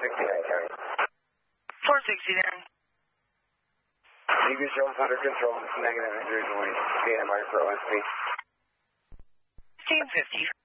69 County. 469. Eagle Jones under control, negative visually, standing by for OSP. 1550.